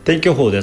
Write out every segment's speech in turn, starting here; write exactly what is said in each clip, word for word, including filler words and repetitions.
天気予報です。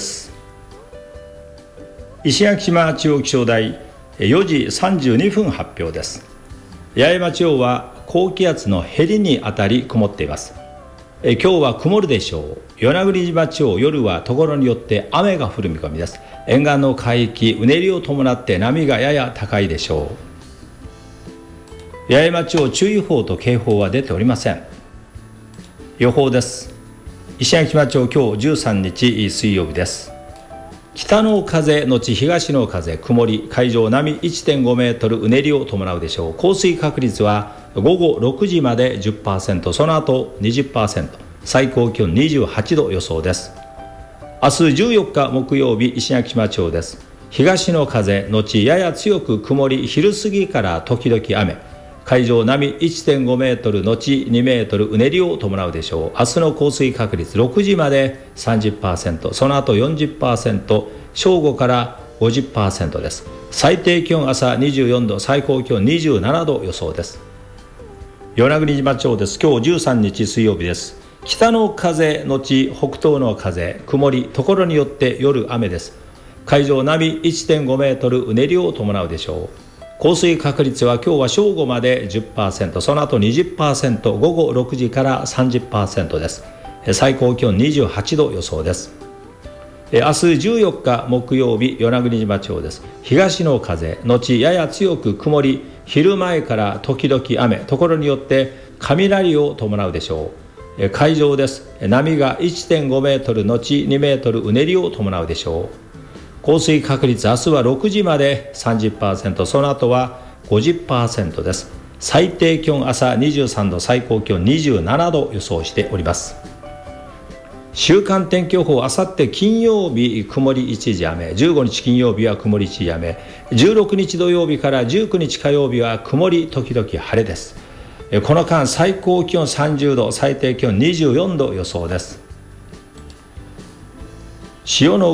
石垣島中央気象台よじさんじゅうにふん発表です。八重山地方は高気圧のへりにあたり曇っています。え今日は曇るでしょう。与那国島地方、夜はところによって雨が降る見込みです。沿岸の海域、うねりを伴って波がやや高いでしょう。八重山地方、注意報と警報は出ておりません。予報です。石垣島町、今日じゅうさんにち水曜日です。北の風のち東の風、曇り、海上波 いってんごメートル、うねりを伴うでしょう。降水確率は午後ろくじまで じゅっパーセント、その後 にじゅっパーセント、最高気温にじゅうはちど予想です。明日じゅうよっか木曜日、石垣島町です。東の風のちやや強く曇り、昼過ぎから時々雨、海上波 いってんごメートルのちにメートル、うねりを伴うでしょう。明日の降水確率ろくじまで さんじゅっパーセント、その後 よんじゅっパーセント、正午から ごじゅっパーセント です。最低気温朝にじゅうよんど、最高気温にじゅうななど予想です。与那国島町です。今日じゅうさんにち水曜日です。北の風のち北東の風、曇り、ところによって夜雨です。海上波 いってんごメートル、うねりを伴うでしょう。降水確率は今日は正午まで じゅっパーセント、その後 にじゅっパーセント、午後ろくじから さんじゅっパーセント です。最高気温にじゅうはちど予想です。明日じゅうよっか木曜日、与那国島町です。東の風のちやや強く曇り、昼前から時々雨、ところによって雷を伴うでしょう。海上です。波が いってんごメートルのちにメートル、うねりを伴うでしょう。降水確率、明日はろくじまで さんじゅっパーセント、その後は ごじゅっパーセント です。最低気温朝にじゅうさんど、最高気温にじゅうななど予想しております。週間天気予報、あさって金曜日曇り一時雨、じゅうごにち金曜日は曇り一時雨、じゅうろくにち土曜日からじゅうくにち火曜日は曇り時々晴れです。この間最高気温さんじゅうど、最低気温にじゅうよんど予想です。潮の